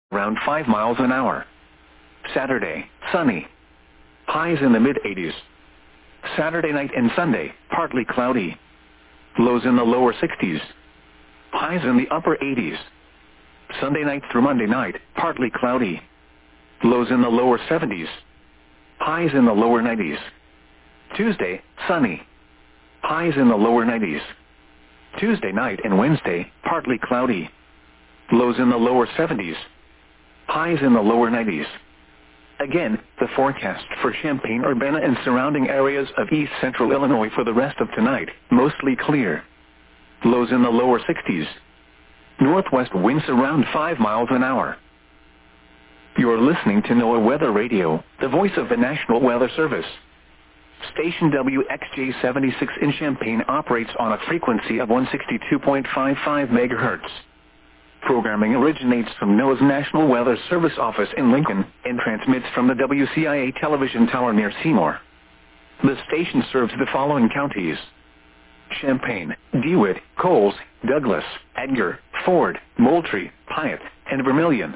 around 5 miles an hour. Saturday, sunny. Highs in the mid-80s. Saturday night and Sunday, partly cloudy. Lows in the lower 60s. Highs in the upper 80s. Sunday night through Monday night, partly cloudy. Lows in the lower 70s. Highs in the lower 90s. Tuesday, sunny. Highs in the lower 90s. Tuesday night and Wednesday, partly cloudy. Lows in the lower 70s. Highs in the lower 90s. Again, the forecast for Champaign-Urbana and surrounding areas of east central Illinois for the rest of tonight, mostly clear. Lows in the lower 60s. Northwest winds around 5 miles an hour. You're listening to NOAA Weather Radio, the voice of the National Weather Service. Station WXJ-76 in Champaign operates on a frequency of 162.55 MHz. Programming originates from NOAA's National Weather Service office in Lincoln and transmits from the WCIA television tower near Seymour. The station serves the following counties: Champaign, DeWitt, Coles, Douglas, Edgar, Ford, Moultrie, Piatt, and Vermilion.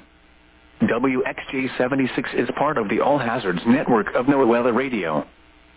WXJ-76 is part of the All Hazards network of NOAA Weather Radio.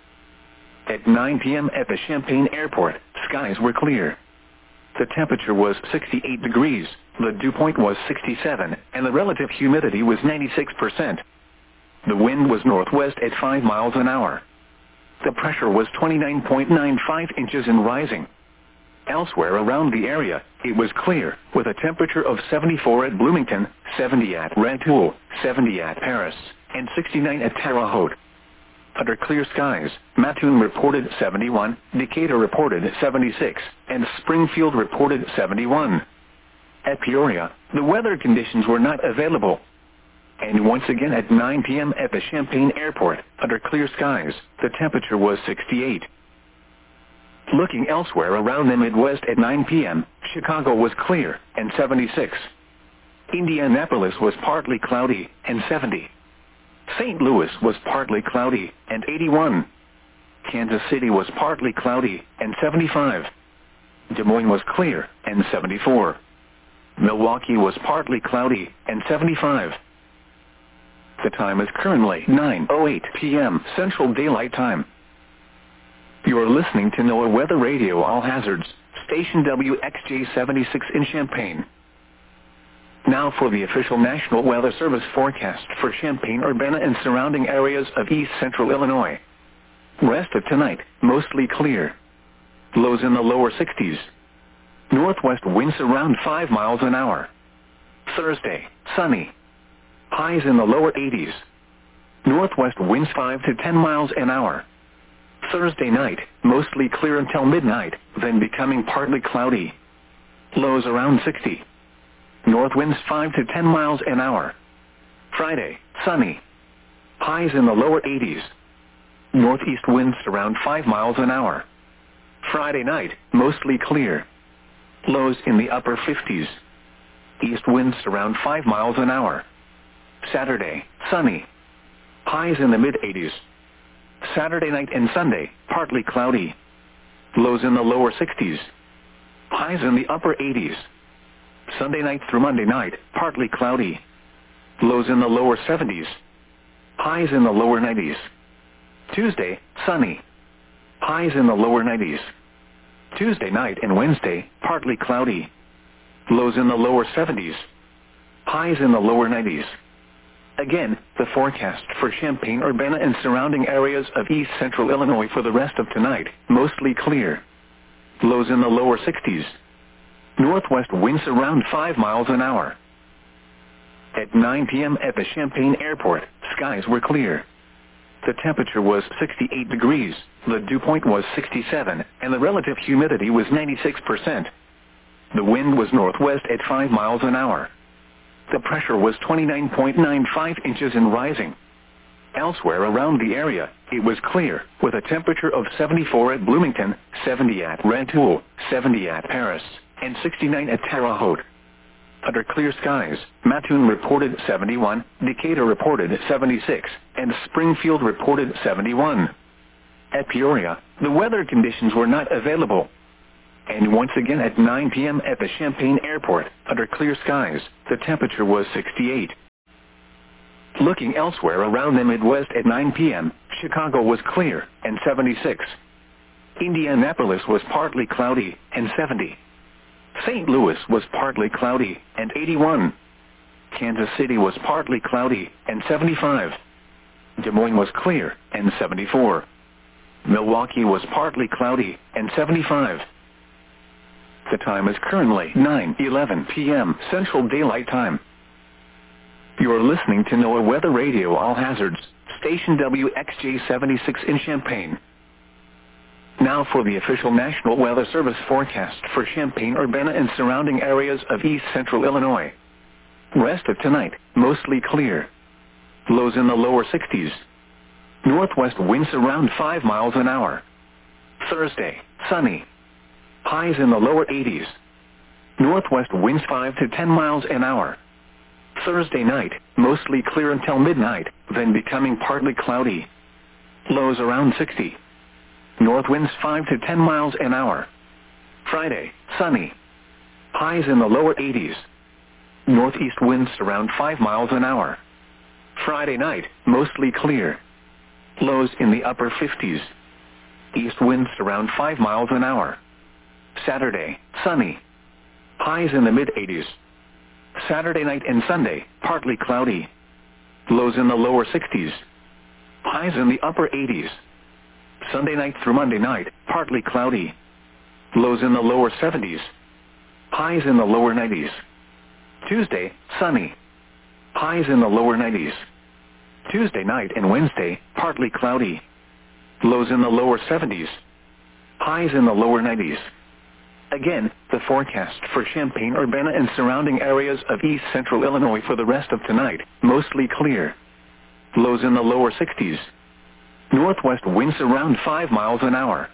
At 9 p.m. at the Champaign Airport, skies were clear. The temperature was 68 degrees, the dew point was 67, and the relative humidity was 96%. The wind was northwest at 5 miles an hour. The pressure was 29.95 inches and rising. Elsewhere around the area, it was clear, with a temperature of 74 at Bloomington, 70 at Rantoul, 70 at Paris, and 69 at Terre Haute. Under clear skies, Mattoon reported 71, Decatur reported 76, and Springfield reported 71. At Peoria, the weather conditions were not available. And once again at 9 p.m. at the Champaign Airport, under clear skies, the temperature was 68. Looking elsewhere around the Midwest at 9 p.m., Chicago was clear, and 76. Indianapolis was partly cloudy, and 70. St. Louis was partly cloudy, and 81. Kansas City was partly cloudy, and 75. Des Moines was clear, and 74. Milwaukee was partly cloudy, and 75. The time is currently 9:08 p.m. Central Daylight Time. You are listening to NOAA Weather Radio All Hazards, station WXJ-76 in Champaign. Now for the official National Weather Service forecast for Champaign-Urbana and surrounding areas of east central Illinois. Rest of tonight, mostly clear. Lows in the lower 60s. Northwest winds around 5 miles an hour. Thursday, sunny. Highs in the lower 80s. Northwest winds 5 to 10 miles an hour. Thursday night, mostly clear until midnight, then becoming partly cloudy. Lows around 60. North winds 5 to 10 miles an hour. Friday, sunny. Highs in the lower 80s. Northeast winds around 5 miles an hour. Friday night, mostly clear. Lows in the upper 50s. East winds around 5 miles an hour. Saturday, sunny. Highs in the mid-80s. Saturday night and Sunday, partly cloudy. Lows in the lower 60s. Highs in the upper 80s. Sunday night through Monday night, partly cloudy. Lows in the lower 70s. Highs in the lower 90s. Tuesday, sunny. Highs in the lower 90s. Tuesday night and Wednesday, partly cloudy. Lows in the lower 70s. Highs in the lower 90s. Again, the forecast for Champaign-Urbana and surrounding areas of east central Illinois for the rest of tonight, mostly clear. Lows in the lower 60s. Northwest winds around 5 miles an hour. At 9 p.m. at the Champaign Airport, skies were clear. The temperature was 68 degrees, the dew point was 67, and the relative humidity was 96%. The wind was northwest at 5 miles an hour. The pressure was 29.95 inches and rising. Elsewhere around the area, it was clear, with a temperature of 74 at Bloomington, 70 at Rantoul, 70 at Paris, and 69 at Terre Haute. Under clear skies, Mattoon reported 71, Decatur reported 76, and Springfield reported 71. At Peoria, the weather conditions were not available. And once again at 9 p.m. at the Champaign Airport, under clear skies, the temperature was 68. Looking elsewhere around the Midwest at 9 p.m., Chicago was clear and 76. Indianapolis was partly cloudy and 70. St. Louis was partly cloudy and 81. Kansas City was partly cloudy and 75. Des Moines was clear and 74. Milwaukee was partly cloudy and 75. The time is currently 9:11 p.m. Central Daylight Time. You are listening to NOAA Weather Radio All Hazards, station WXJ 76 in Champaign. Now for the official National Weather Service forecast for Champaign-Urbana and surrounding areas of east central Illinois. Rest of tonight, mostly clear. Lows in the lower 60s. Northwest winds around 5 miles an hour. Thursday, sunny. Highs in the lower 80s. Northwest winds 5 to 10 miles an hour. Thursday night, mostly clear until midnight, then becoming partly cloudy. Lows around 60. North winds 5 to 10 miles an hour. Friday, sunny. Highs in the lower 80s. Northeast winds around 5 miles an hour. Friday night, mostly clear. Lows in the upper 50s. East winds around 5 miles an hour. Saturday, sunny. Highs in the mid-80s. Saturday night and Sunday, partly cloudy. Lows in the lower 60s. Highs in the upper 80s. Sunday night through Monday night, partly cloudy. Lows in the lower 70s. Highs in the lower 90s. Tuesday, sunny. Highs in the lower 90s. Tuesday night and Wednesday, partly cloudy. Lows in the lower 70s. Highs in the lower 90s. Again, the forecast for Champaign-Urbana and surrounding areas of east central Illinois for the rest of tonight, mostly clear. Lows in the lower 60s. Northwest winds around 5 miles an hour.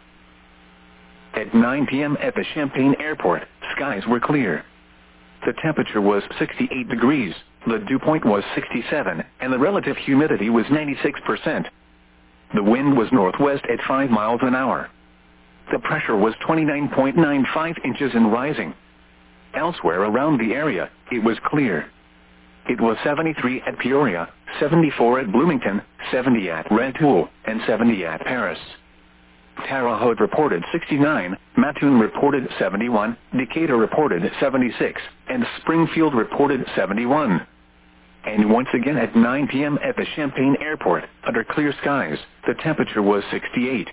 At 9 p.m. at the Champaign Airport, skies were clear. The temperature was 68 degrees, the dew point was 67, and the relative humidity was 96%. The wind was northwest at 5 miles an hour. The pressure was 29.95 inches and rising. Elsewhere around the area, it was clear. It was 73 at Peoria, 74 at Bloomington, 70 at Rantoul, and 70 at Paris. Terre Haute reported 69, Mattoon reported 71, Decatur reported 76, and Springfield reported 71. And once again at 9 p.m. at the Champaign Airport, under clear skies, the temperature was 68.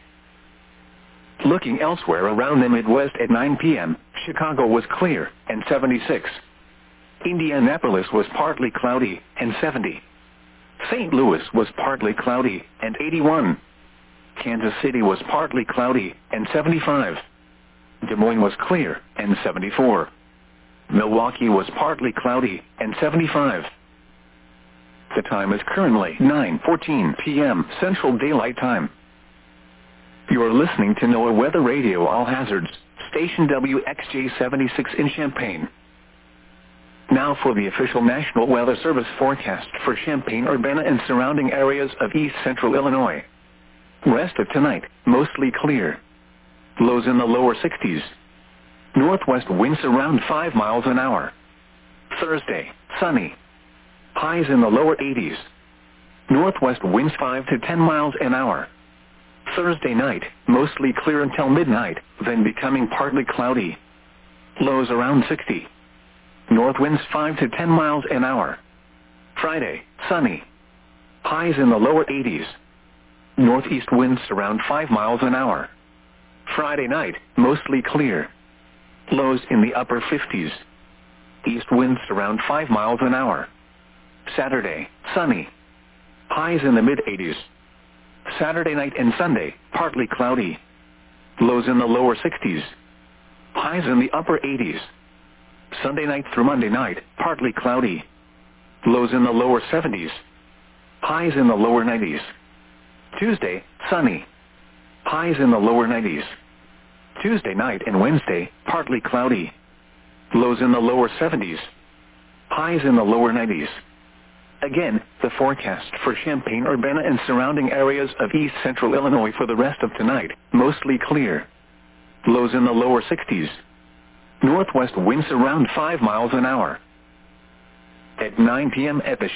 Looking elsewhere around the Midwest at 9 p.m., Chicago was clear and 76. Indianapolis was partly cloudy and 70. St. Louis was partly cloudy and 81. Kansas City was partly cloudy and 75. Des Moines was clear and 74. Milwaukee was partly cloudy and 75. The time is currently 9:14 p.m. Central Daylight Time. You are listening to NOAA Weather Radio All Hazards, station WXJ 76 in Champaign. Now for the official National Weather Service forecast for Champaign-Urbana and surrounding areas of east central Illinois. Rest of tonight, mostly clear. Lows in the lower 60s. Northwest winds around 5 miles an hour. Thursday, sunny. Highs in the lower 80s. Northwest winds 5 to 10 miles an hour. Thursday night, mostly clear until midnight, then becoming partly cloudy. Lows around 60. North winds 5 to 10 miles an hour. Friday, sunny. Highs in the lower 80s. Northeast winds around 5 miles an hour. Friday night, mostly clear. Lows in the upper 50s. East winds around 5 miles an hour. Saturday, sunny. Highs in the mid-80s. Saturday night and Sunday, partly cloudy. Lows in the lower 60s. Highs in the upper 80s. Sunday night through Monday night, partly cloudy. Lows in the lower 70s. Highs in the lower 90s. Tuesday, sunny. Highs in the lower 90s. Tuesday night and Wednesday, partly cloudy. Lows in the lower 70s. Highs in the lower 90s. Again, the forecast for Champaign-Urbana and surrounding areas of east central Illinois for the rest of tonight, mostly clear. Lows in the lower 60s. Northwest winds around 5 miles an hour. At 9 p.m. at the